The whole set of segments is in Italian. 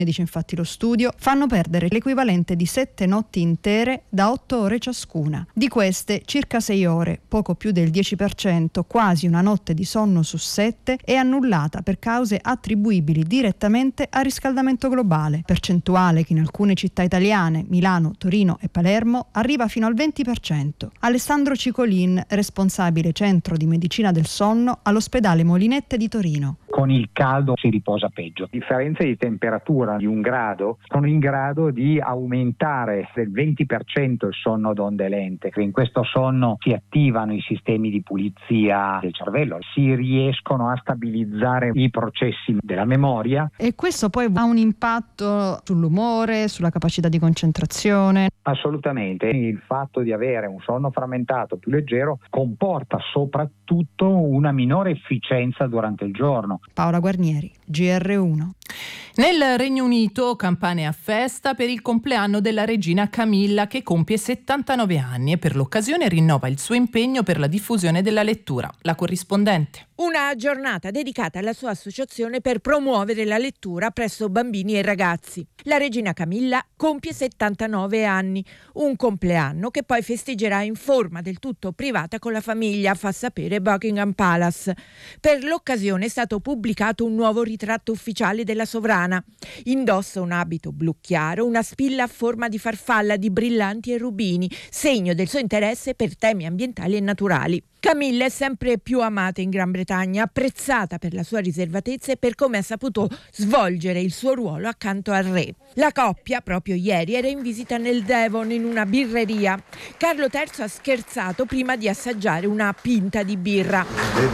dice infatti lo studio, fanno perdere l'equivalente di 7 notti intere da 8 ore ciascuna. Di queste, circa 6 ore, poco più del 10%, quasi una notte di sonno su 7, è annullata per cause attribuibili direttamente al riscaldamento globale, percentuale che in alcune città italiane, Milano, Torino e Palermo, arriva fino al 20%. Alessandro Cicolin, responsabile centro di medicina del sonno all'ospedale Molinette di Torino. Con il caldo si riposa peggio. Differenze di temperatura di 1 grado sono in grado di aumentare del 20% il sonno ad onde lente. In questo sonno si attivano i sistemi di pulizia del cervello, si riescono a stabilizzare i processi della memoria. E questo poi ha un impatto sull'umore, sulla capacità di concentrazione? Assolutamente. Il fatto di avere un sonno frammentato più leggero comporta soprattutto una minore efficienza durante il giorno. Paola Guarnieri, GR1. Nel Regno Unito campane a festa per il compleanno della regina Camilla, che compie 79 anni e per l'occasione rinnova il suo impegno per la diffusione della lettura. La corrispondente. Una giornata dedicata alla sua associazione per promuovere la lettura presso bambini e ragazzi. La regina Camilla compie 79 anni, un compleanno che poi festeggerà in forma del tutto privata con la famiglia, fa sapere Buckingham Palace. Per l'occasione è stato pubblicato un nuovo ritratto ufficiale della sovrana. Indossa un abito blu chiaro, una spilla a forma di farfalla di brillanti e rubini, segno del suo interesse per temi ambientali e naturali. Camilla è sempre più amata in Gran Bretagna, apprezzata per la sua riservatezza e per come ha saputo svolgere il suo ruolo accanto al re. La coppia, proprio ieri, era in visita nel Devon in una birreria. Carlo III ha scherzato prima di assaggiare una pinta di birra.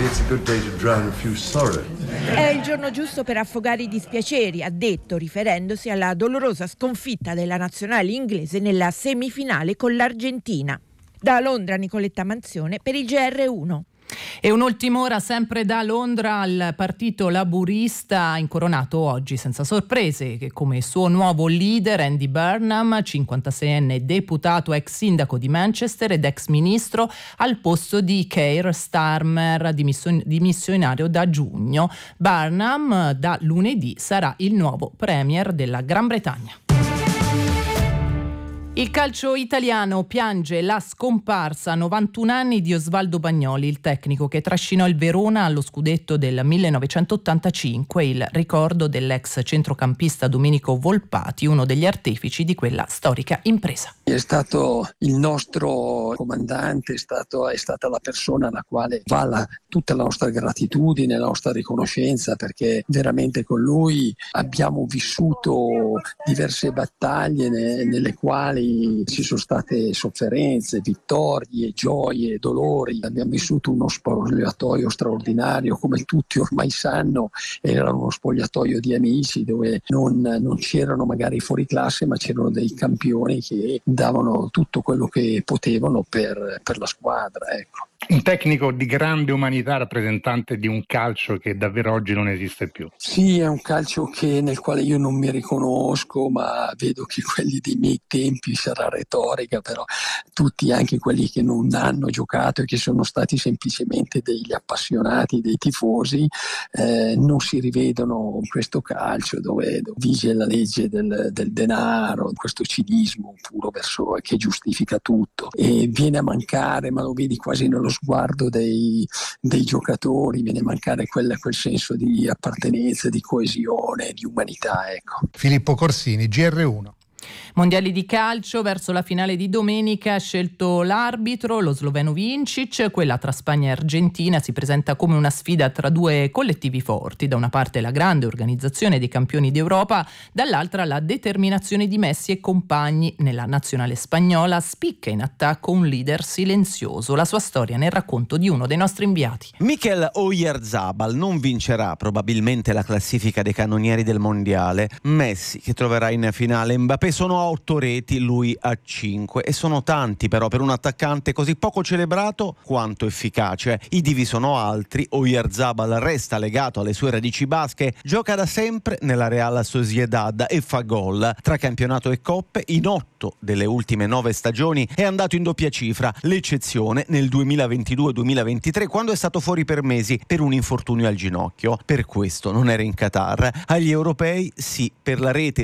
È il giorno giusto per affogare i dispiaceri, ha detto, riferendosi alla dolorosa sconfitta della nazionale inglese nella semifinale con l'Argentina. Da Londra Nicoletta Manzione per il GR1. E un'ultima ora sempre da Londra. Il partito laburista ha incoronato oggi senza sorprese che come suo nuovo leader Andy Burnham, 56enne deputato, ex sindaco di Manchester ed ex ministro, al posto di Keir Starmer, dimissionario da giugno. Burnham da lunedì sarà il nuovo premier della Gran Bretagna. Il calcio italiano piange la scomparsa a 91 anni di Osvaldo Bagnoli, il tecnico che trascinò il Verona allo scudetto del 1985, il ricordo dell'ex centrocampista Domenico Volpati, uno degli artefici di quella storica impresa. È stato il nostro comandante, è stata la persona alla quale va tutta la nostra gratitudine, la nostra riconoscenza, perché veramente con lui abbiamo vissuto diverse battaglie nelle quali ci sono state sofferenze, vittorie, gioie, dolori. Abbiamo vissuto uno spogliatoio straordinario, come tutti ormai sanno, era uno spogliatoio di amici dove non c'erano magari fuori classe, ma c'erano dei campioni che davano tutto quello che potevano per la squadra, ecco. Un tecnico di grande umanità, rappresentante di un calcio che davvero oggi non esiste più. Sì, è un calcio nel quale io non mi riconosco, ma vedo che quelli dei miei tempi, sarà retorica, però tutti, anche quelli che non hanno giocato e che sono stati semplicemente degli appassionati, dei tifosi, non si rivedono in questo calcio dove vige la legge del denaro, questo cinismo puro che giustifica tutto, e viene a mancare, ma lo vedi quasi nello sguardo dei giocatori, viene a mancare quel senso di appartenenza, di coesione, di umanità, ecco. Filippo Corsini, GR1. Mondiali di calcio, verso la finale di domenica ha scelto l'arbitro, lo sloveno Vincic. Quella tra Spagna e Argentina si presenta come una sfida tra due collettivi forti, da una parte la grande organizzazione dei campioni d'Europa, dall'altra la determinazione di Messi e compagni. Nella nazionale spagnola spicca in attacco un leader silenzioso, la sua storia nel racconto di uno dei nostri inviati. Mikel Oyarzabal non vincerà probabilmente la classifica dei cannonieri del mondiale. Messi, che troverà in finale Mbappé, sono a 8 reti, lui a 5, e sono tanti però per un attaccante così poco celebrato quanto efficace. I divi sono altri. Oyarzabal resta legato alle sue radici basche, gioca da sempre nella Real Sociedad e fa gol. Tra campionato e coppe in 8 delle ultime 9 stagioni è andato in doppia cifra, l'eccezione nel 2022-2023 quando è stato fuori per mesi per un infortunio al ginocchio. Per questo non era in Qatar. Agli europei sì, per la rete